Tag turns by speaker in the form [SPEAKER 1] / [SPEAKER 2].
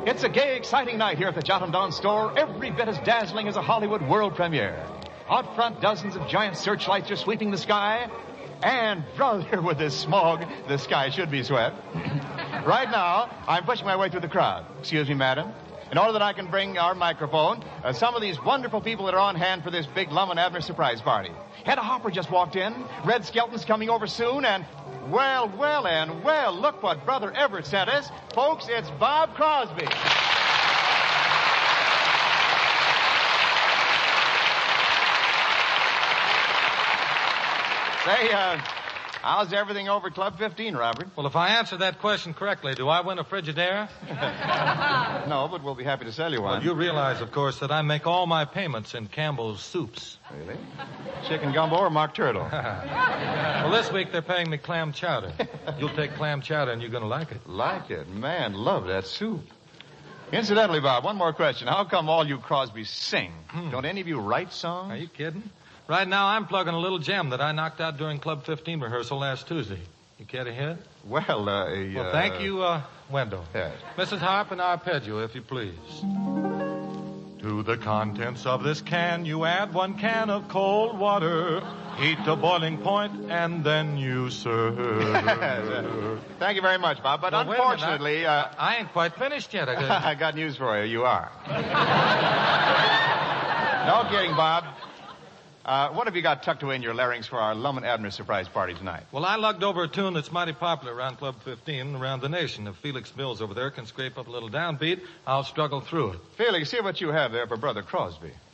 [SPEAKER 1] It's a gay, exciting night here at the Jotham Dawn store, every bit as dazzling as a Hollywood world premiere. Out front, dozens of giant searchlights are sweeping the sky. And, brother, with this smog, the sky should be swept. Right now, I'm pushing my way through the crowd. Excuse me, madam. In order that I can bring our microphone, some of these wonderful people that are on hand for this big Lum and Abner surprise party. Hedda Hopper just walked in. Red Skelton's coming over soon, and... Well, look what Brother Everett sent us. Folks, it's Bob Crosby. Say, how's everything over Club 15, Robert?
[SPEAKER 2] Well, if I answer that question correctly, do I win a Frigidaire?
[SPEAKER 1] No, but we'll be happy to sell you one.
[SPEAKER 2] Well, you realize, of course, that I make all my payments in Campbell's soups.
[SPEAKER 1] Really? Chicken gumbo or mock turtle?
[SPEAKER 2] Well, this week they're paying me clam chowder. You'll take clam chowder and you're going to like it.
[SPEAKER 1] Like it? Man, love that soup. Incidentally, Bob, one more question. How come all you Crosbys sing? Don't any of you write songs?
[SPEAKER 2] Are you kidding? Right now, I'm plugging a little gem that I knocked out during Club 15 rehearsal last Tuesday. You care to hear it?
[SPEAKER 1] Well,
[SPEAKER 2] Well, thank you, Wendell.
[SPEAKER 1] Yes.
[SPEAKER 2] Mrs. Harp, an arpeggio, if you please. To the contents of this can, you add 1 can of cold water. Heat to boiling point, and then you serve.
[SPEAKER 1] Thank you very much, Bob. But
[SPEAKER 2] Well,
[SPEAKER 1] unfortunately...
[SPEAKER 2] I ain't quite finished yet.
[SPEAKER 1] I got news for you. You are. No kidding, Bob. What have you got tucked away in your larynx for our Lum and Abner surprise party tonight?
[SPEAKER 2] Well, I lugged over a tune that's mighty popular around Club 15 and around the nation. If Felix Mills over there can scrape up a little downbeat, I'll struggle through it.
[SPEAKER 1] Felix, see what you have there for Brother Crosby.